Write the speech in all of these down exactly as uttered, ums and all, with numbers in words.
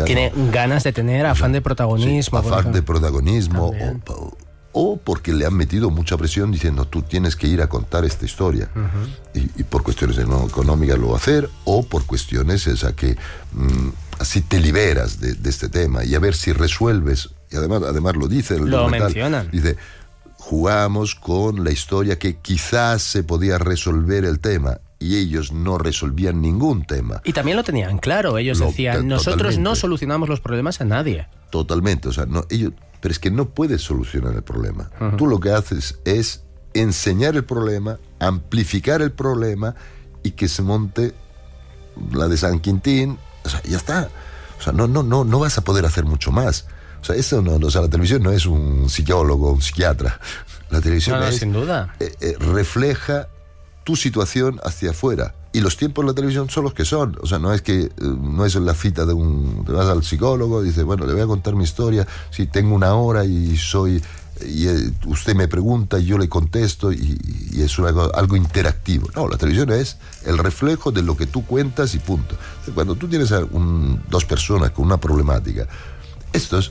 ya Tiene no. ganas de tener afán de protagonismo. Sí, afán de protagonismo o, o porque le han metido mucha presión diciendo tú tienes que ir a contar esta historia. Uh-huh. y, y por cuestiones no económicas lo va a hacer, o por cuestiones esa que mmm, así te liberas de, de este tema y a ver si resuelves. Y además, además lo dice el lo mencionan. Dice, jugamos con la historia que quizás se podía resolver el tema, y ellos no resolvían ningún tema. Y también lo tenían claro, ellos lo, decían, nosotros totalmente. No solucionamos los problemas a nadie. Totalmente, o sea, no, ellos, pero es que no puedes solucionar el problema. Uh-huh. Tú lo que haces es enseñar el problema, amplificar el problema y que se monte la de San Quintín, o sea, ya está. O sea, no, no, no, no vas a poder hacer mucho más. O sea, eso no, o sea, la televisión no es un psicólogo, un psiquiatra. La televisión no, no, es, sin duda. Eh, eh, refleja tu situación hacia afuera. Y los tiempos de la televisión son los que son. O sea, no es que eh, no es la cita de un... Te vas al psicólogo y dices, bueno, le voy a contar mi historia. Sí, tengo una hora y soy... Y eh, usted me pregunta y yo le contesto y, y es algo, algo interactivo. No, la televisión es el reflejo de lo que tú cuentas y punto. Cuando tú tienes a un, dos personas con una problemática, estos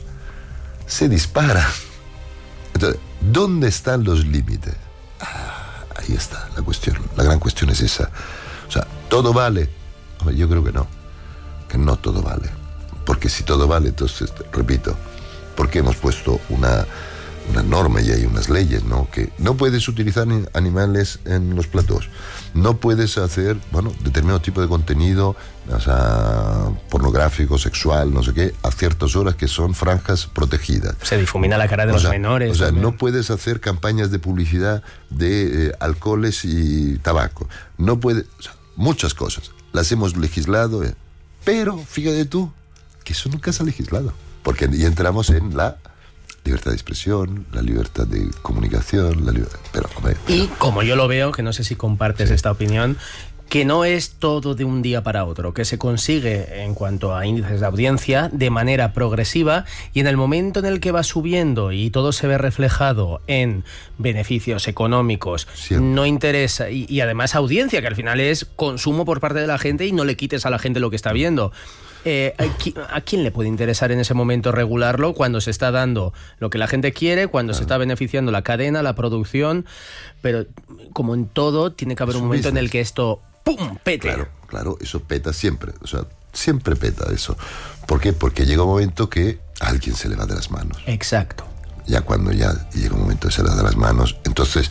se disparan. Entonces, ¿dónde están los límites? Ah, ahí está la cuestión. La gran cuestión es esa. O sea, ¿todo vale? Hombre, yo creo que no. Que no todo vale. Porque si todo vale, entonces, repito, porque hemos puesto una, una norma y hay unas leyes, ¿no? Que no puedes utilizar animales en los platós. No puedes hacer, bueno, determinado tipo de contenido, o sea, pornográfico, sexual, no sé qué, a ciertas horas que son franjas protegidas. Se difumina la cara de o los sea, menores. O sea, también. no puedes hacer campañas de publicidad de eh, alcoholes y tabaco. No puedes, o sea, muchas cosas. Las hemos legislado, eh, pero fíjate tú que eso nunca se ha legislado. Porque y entramos en la libertad de expresión, la libertad de comunicación, la libertad... Pero, hombre, pero... Y como yo lo veo, que no sé si compartes sí. esta opinión, que no es todo de un día para otro, que se consigue en cuanto a índices de audiencia de manera progresiva, y en el momento en el que va subiendo y todo se ve reflejado en beneficios económicos, siempre. No interesa, y, y además audiencia, que al final es consumo por parte de la gente y no le quites a la gente lo que está viendo. Eh, ¿A quién le puede interesar en ese momento regularlo cuando se está dando lo que la gente quiere, cuando claro. se está beneficiando la cadena, la producción? Pero como en todo, tiene que haber es un momento business. En el que esto ¡pum! Pete. Claro, claro, eso peta siempre. O sea, siempre peta eso. ¿Por qué? Porque llega un momento que a alguien se le va de las manos. Exacto. Ya cuando ya llega un momento que se le va de las manos, entonces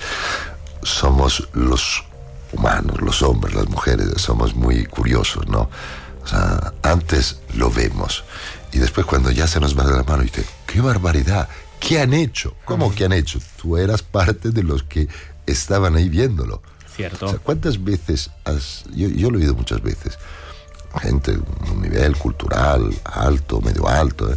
somos los humanos, los hombres, las mujeres, somos muy curiosos, ¿no? O sea, antes lo vemos y después cuando ya se nos va de la mano dice, ¡qué barbaridad! ¿Qué han hecho? ¿Cómo uh-huh. que han hecho? Tú eras parte de los que estaban ahí viéndolo. Cierto. O sea, ¿cuántas veces has... Yo, yo lo he oído muchas veces. Gente de un nivel cultural alto, medio alto. ¿eh?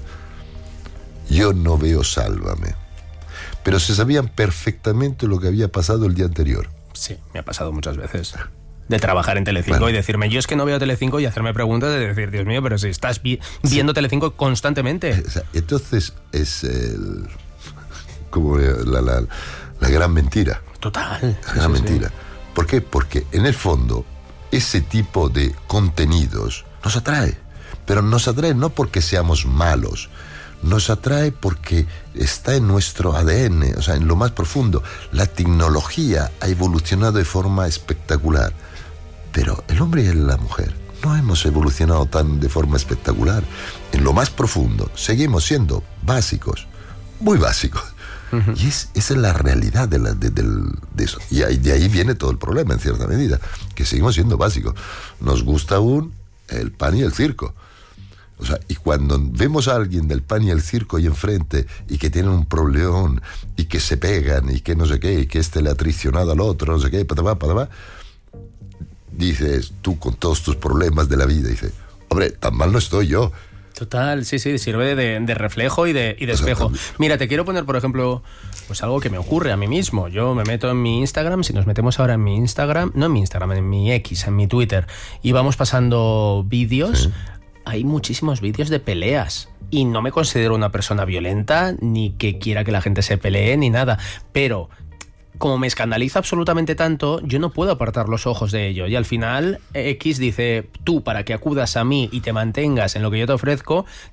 Yo no veo Sálvame. Pero se sabían perfectamente lo que había pasado el día anterior. Sí, me ha pasado muchas veces. De trabajar en Telecinco bueno. y decirme, yo es que no veo Telecinco, y hacerme preguntas de decir, Dios mío, pero si estás vi- viendo sí. Telecinco constantemente. O sea, entonces es el, como la, la, la gran mentira. Total. La gran sí, mentira. Sí. ¿Por qué? Porque en el fondo ese tipo de contenidos nos atrae. Pero nos atrae no porque seamos malos. Nos atrae porque está en nuestro A D N, o sea, en lo más profundo. La tecnología ha evolucionado de forma espectacular. Pero el hombre y la mujer no hemos evolucionado tan de forma espectacular. En lo más profundo seguimos siendo básicos, muy básicos. Uh-huh. Y es, esa es la realidad de, la, de, de, de eso. Y ahí, de ahí viene todo el problema, en cierta medida, que seguimos siendo básicos. Nos gusta aún el pan y el circo. O sea, y cuando vemos a alguien del pan y el circo ahí enfrente y que tienen un problemón y que se pegan y que no sé qué, y que este le ha traicionado al otro, no sé qué, patamá, patamá, dices, tú con todos tus problemas de la vida, dices, hombre, tan mal no estoy yo. Total, sí, sí, sirve de, de reflejo y de, y de espejo. Mira, te quiero poner, por ejemplo, pues algo que me ocurre a mí mismo. Yo me meto en mi Instagram, si nos metemos ahora en mi Instagram, no en mi Instagram, en mi X, en mi Twitter, y vamos pasando vídeos, sí. Hay muchísimos vídeos de peleas. Y no me considero una persona violenta, ni que quiera que la gente se pelee, ni nada, pero... como me escandaliza absolutamente tanto, yo no puedo apartar los ojos de ello. Y al final, X dice, tú, para que acudas a mí y te mantengas en lo que yo te ofrezco,